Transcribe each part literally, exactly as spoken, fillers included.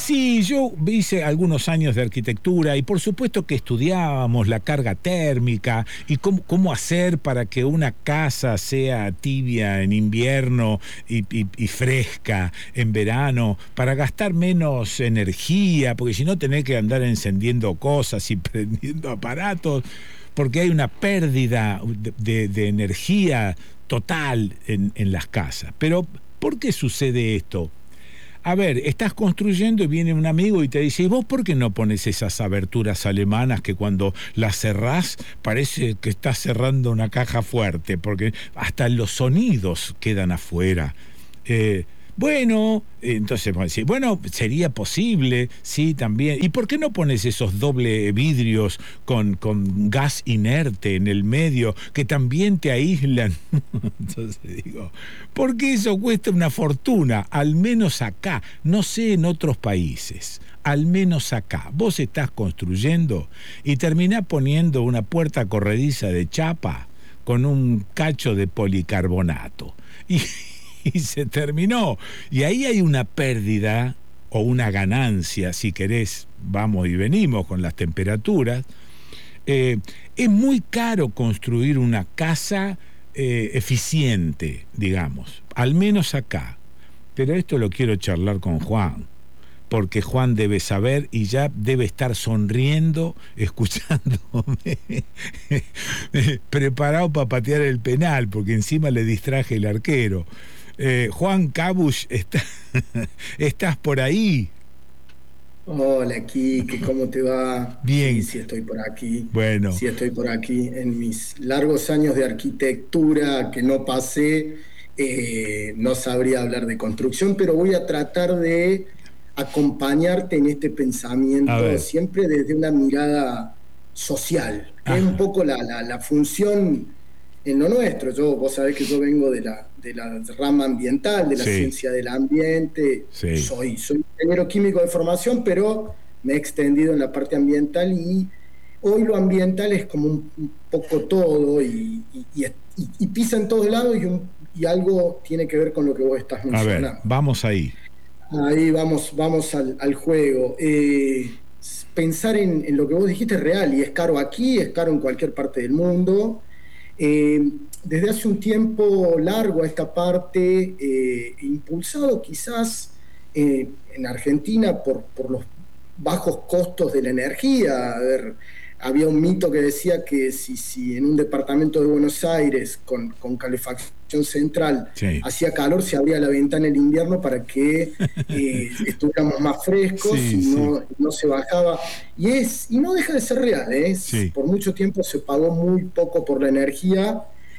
Sí, yo hice algunos años de arquitectura y por supuesto que estudiábamos la carga térmica y cómo, cómo hacer para que una casa sea tibia en invierno y, y, y fresca en verano, para gastar menos energía, porque si no tenés que andar encendiendo cosas y prendiendo aparatos, porque hay una pérdida de, de, de energía total en, en las casas. Pero, ¿por qué sucede esto? A ver, estás construyendo y viene un amigo y te dice, ¿y vos por qué no pones esas aberturas alemanas que cuando las cerrás parece que estás cerrando una caja fuerte? Porque hasta los sonidos quedan afuera. Eh, bueno, entonces vamos a decir, bueno, sería posible, sí, también. ¿Y por qué no pones esos doble vidrios con, con gas inerte en el medio que también te aíslan? Entonces digo, porque eso cuesta una fortuna, al menos acá, no sé en otros países, al menos acá. Vos estás construyendo y terminás poniendo una puerta corrediza de chapa con un cacho de policarbonato. Y y se terminó. Y ahí hay una pérdida o una ganancia, si querés, vamos y venimos con las temperaturas. Eh, es muy caro construir una casa eh, eficiente, digamos, al menos acá. Pero esto lo quiero charlar con Juan, porque Juan debe saber y ya debe estar sonriendo, escuchándome, preparado para patear el penal, porque encima le distraje el arquero. Eh, Juan Cabuch, está, ¿estás por ahí? Hola, Kike, ¿cómo te va? Sí, Bien, sí estoy por aquí. bueno, Sí estoy por aquí. En mis largos años de arquitectura que no pasé, eh, no sabría hablar de construcción, pero voy a tratar de acompañarte en este a pensamiento ver, siempre desde una mirada social, que es un ajá, poco la, la, la función en lo nuestro. Yo, vos sabés que yo vengo de la, de la rama ambiental, de la sí, ciencia del ambiente. sí, Soy, soy ingeniero químico de formación, pero me he extendido en la parte ambiental y hoy lo ambiental es como un, un poco todo y, y, y, y, pisa en todos lados y, un, y algo tiene que ver con lo que vos estás a ver, mencionando. vamos ahí. Ahí vamos, vamos al, al juego. Eh, pensar en, en lo que vos dijiste es real y es caro aquí, es caro en cualquier parte del mundo. Eh, desde hace un tiempo largo a esta parte, eh, impulsado quizás eh, en Argentina por, por los bajos costos de la energía. A ver, había un mito que decía que si, si en un departamento de Buenos Aires con, con calefacción central Sí, hacía calor, se abría la ventana en el invierno para que eh, estuviéramos más frescos sí, y sí, no, no se bajaba. Y, es, y no deja de ser real, ¿eh? sí, Por mucho tiempo se pagó muy poco por la energía,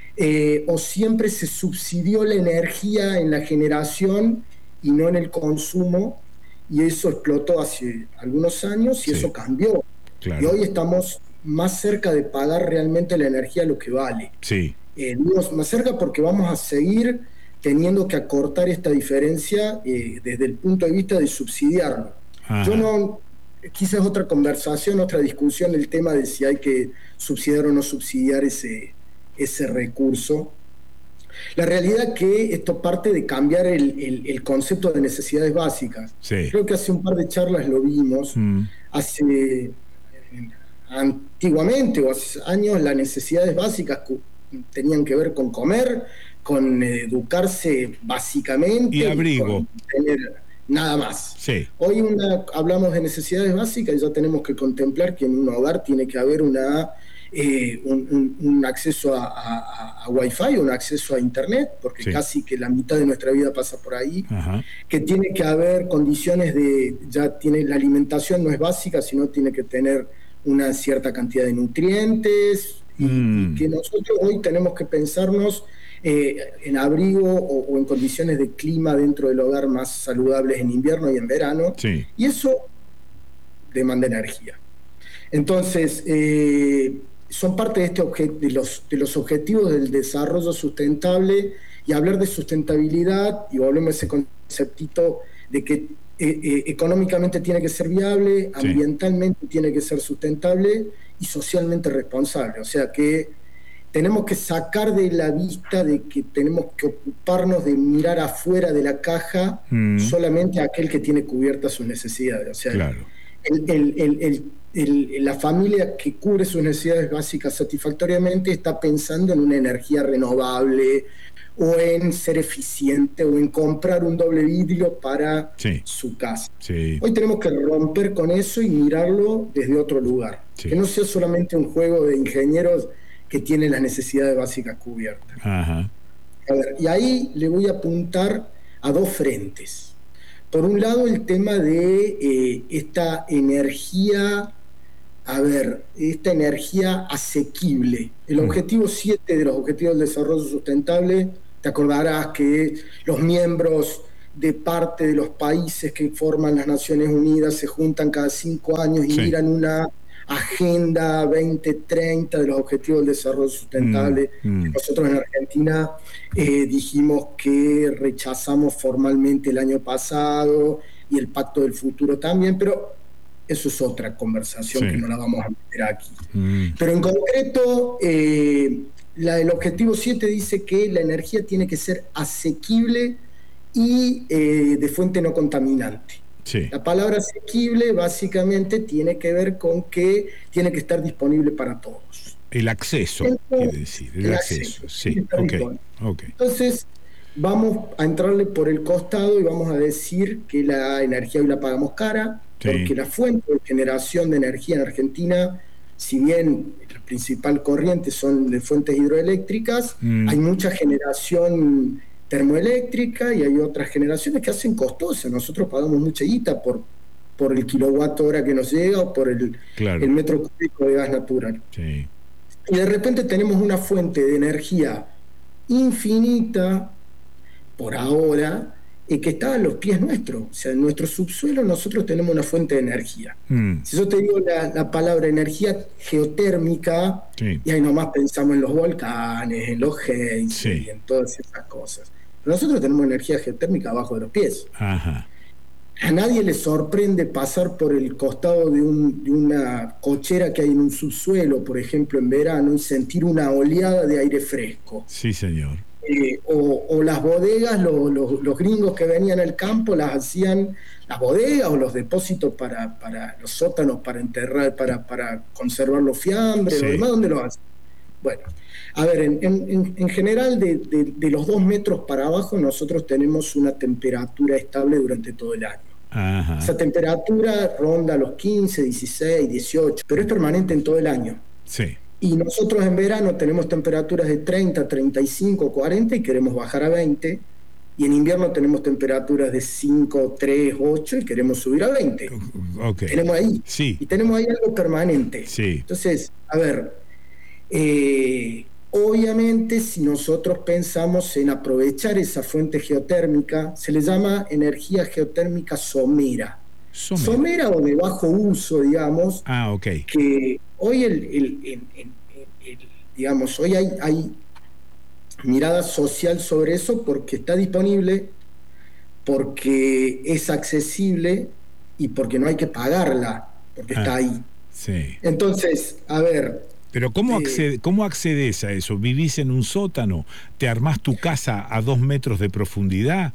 eh, o siempre se subsidió la energía en la generación y no en el consumo, y eso explotó hace algunos años y sí, eso cambió. Y claro, hoy estamos más cerca de pagar realmente la energía lo que vale. sí, Eh, digo, más cerca porque vamos a seguir teniendo que acortar esta diferencia eh, desde el punto de vista de subsidiarlo. Yo ajá, no, quizás otra conversación, otra discusión, el tema de si hay que subsidiar o no subsidiar ese, ese recurso. La realidad es que esto parte de cambiar el, el, el concepto de necesidades básicas. sí, Creo que hace un par de charlas lo vimos. mm, Hace antiguamente o hace años las necesidades básicas tenían que ver con comer, con educarse y básicamente y abrigo, con tener nada más. sí, Hoy una, hablamos de necesidades básicas y ya tenemos que contemplar que en un hogar tiene que haber una, eh, un, un, un, acceso a, a, a Wi-Fi, un acceso a Internet, porque sí, casi que la mitad de nuestra vida pasa por ahí, ajá, que tiene que haber condiciones de, ya tiene, la alimentación no es básica, sino tiene que tener una cierta cantidad de nutrientes y, y mm, que nosotros hoy tenemos que pensarnos eh, en abrigo o, o en condiciones de clima dentro del hogar más saludables en invierno y en verano, sí, y eso demanda energía. Entonces, eh, son parte de, este obje- de, los, de los objetivos del desarrollo sustentable, y hablar de sustentabilidad, y volvemos a ese conceptito de que eh, eh, económicamente tiene que ser viable, sí, ambientalmente tiene que ser sustentable y socialmente responsable. O sea que tenemos que sacar de la vista de que tenemos que ocuparnos de mirar afuera de la caja mm. solamente a aquel que tiene cubiertas sus necesidades. O sea, claro. el, el, el, el, el, la familia que cubre sus necesidades básicas satisfactoriamente está pensando en una energía renovable, o en ser eficiente, o en comprar un doble vidrio para sí. su casa. Sí. Hoy tenemos que romper con eso y mirarlo desde otro lugar. Sí. Que no sea solamente un juego de ingenieros que tienen las necesidades básicas cubiertas. Ajá. A ver, y ahí le voy a apuntar a dos frentes. Por un lado, el tema de eh, esta energía, a ver, esta energía asequible. El objetivo siete de los Objetivos del Desarrollo Sustentable, te acordarás que los miembros de parte de los países que forman las Naciones Unidas se juntan cada cinco años y sí. miran una agenda veinte treinta de los Objetivos del Desarrollo Sustentable. Mm, mm. Nosotros en Argentina eh, dijimos que rechazamos formalmente el año pasado y el Pacto del Futuro también, pero eso es otra conversación sí. que no la vamos a meter aquí. Mm. Pero en concreto, eh, la, el objetivo siete dice que la energía tiene que ser asequible y eh, de fuente no contaminante. Sí. La palabra asequible básicamente tiene que ver con que tiene que estar disponible para todos. El acceso, Entonces, quiere decir, el, el acceso. acceso sí. Okay. Okay. Entonces, vamos a entrarle por el costado y vamos a decir que la energía hoy la pagamos cara, sí. porque la fuente de generación de energía en Argentina, si bien la principal corriente son de fuentes hidroeléctricas, mm. hay mucha generación termoeléctrica y hay otras generaciones que hacen costosas. Nosotros pagamos mucha guita por, por el kilowatt hora que nos llega o por el, claro. el metro cúbico de gas natural. Sí. Y de repente tenemos una fuente de energía infinita por ahora, y que está a los pies nuestros. O sea, en nuestro subsuelo nosotros tenemos una fuente de energía. Mm. Si yo te digo la, la palabra energía geotérmica, sí. y ahí nomás pensamos en los volcanes, en los geysers, sí. y en todas esas cosas. Pero nosotros tenemos energía geotérmica abajo de los pies. Ajá. A nadie le sorprende pasar por el costado de, un, de una cochera que hay en un subsuelo, por ejemplo, en verano, y sentir una oleada de aire fresco. Sí, señor. Eh, o, o las bodegas, lo, lo, los gringos que venían al campo las hacían, las bodegas o los depósitos para, para los sótanos para enterrar, para, para conservar los fiambres, sí. Además, ¿dónde lo hacen? Bueno, a ver, en, en, en general de, de, de los dos metros para abajo nosotros tenemos una temperatura estable durante todo el año. Ajá. Esa temperatura ronda los quince, dieciséis, dieciocho, pero es permanente en todo el año. Sí. Y nosotros en verano tenemos temperaturas de treinta, treinta y cinco, cuarenta y queremos bajar a veinte. Y en invierno tenemos temperaturas de cinco, tres, ocho y queremos subir a veinte. Okay. Tenemos ahí. Sí. Y tenemos ahí algo permanente. Sí. Entonces, a ver, eh, obviamente si nosotros pensamos en aprovechar esa fuente geotérmica, se le llama energía geotérmica somera. Somera, somera o de bajo uso, digamos. Ah, ok. Que hoy el, el, el, el, el digamos, hoy hay, hay mirada social sobre eso porque está disponible, porque es accesible y porque no hay que pagarla, porque ah, está ahí. Sí. Entonces, a ver. Pero ¿cómo, eh, accede, ¿cómo accedes a eso? ¿Vivís en un sótano? ¿Te armás tu casa a dos metros de profundidad?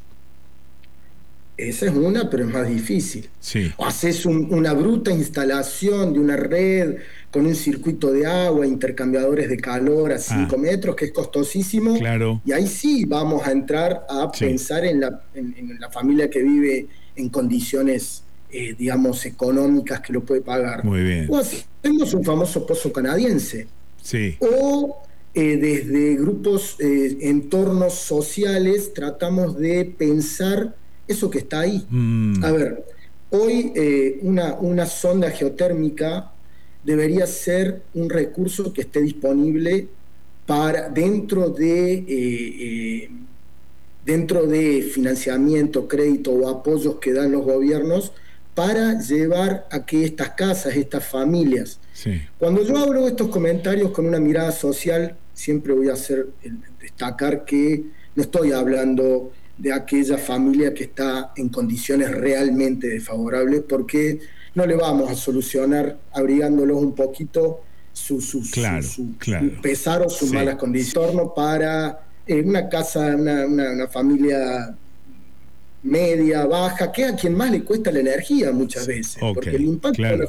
Esa es una, pero es más difícil. Sí. O haces un, una bruta instalación de una red con un circuito de agua, intercambiadores de calor a cinco ah. metros, que es costosísimo. Claro. Y ahí sí vamos a entrar a sí. pensar en la, en, en la familia que vive en condiciones, eh, digamos, económicas que lo puede pagar. Muy bien. O hacemos un famoso pozo canadiense. Sí. O eh, desde grupos, eh, entornos sociales, tratamos de pensar eso que está ahí. Mm. A ver, hoy eh, una, una sonda geotérmica debería ser un recurso que esté disponible para dentro de eh, eh, dentro de financiamiento, crédito o apoyos que dan los gobiernos para llevar a que estas casas, estas familias. Sí. Cuando yo hablo estos comentarios con una mirada social, siempre voy a hacer destacar que no estoy hablando de aquella familia que está en condiciones realmente desfavorables, porque no le vamos a solucionar abrigándolos un poquito su, su, claro, su, su, claro. su pesar o sus Sí. malas condiciones para eh, una casa, una, una, una familia media, baja, que es a quien más le cuesta la energía muchas veces, Ok, porque el impacto claro. de la